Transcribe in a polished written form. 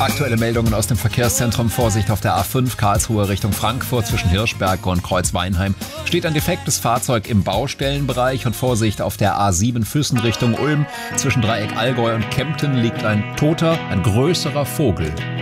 Aktuelle Meldungen aus dem Verkehrszentrum. Vorsicht auf der A5 Karlsruhe Richtung Frankfurt zwischen Hirschberg und Kreuzweinheim. Steht ein defektes Fahrzeug im Baustellenbereich und Vorsicht auf der A7 Füssen Richtung Ulm. Zwischen Dreieck Allgäu und Kempten liegt ein größerer Vogel.